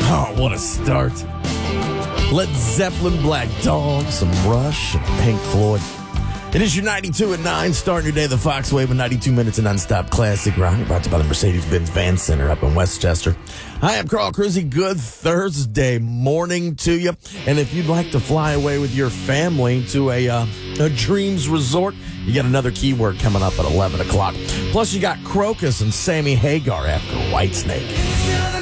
Oh, what a start. Led Zeppelin, Black Dog, some Rush, and Pink Floyd. It is your 92 at 9, starting your day the Fox Wave with 92 minutes of nonstop classic rock. Brought to you by the Mercedes-Benz Van Center up in Westchester. Hi, I'm Carl Cruzy. Good Thursday morning to you. And if you'd like to fly away with your family to a Dreams Resort, you got another keyword coming up at 11 o'clock. Plus, you got Crocus and Sammy Hagar after Whitesnake.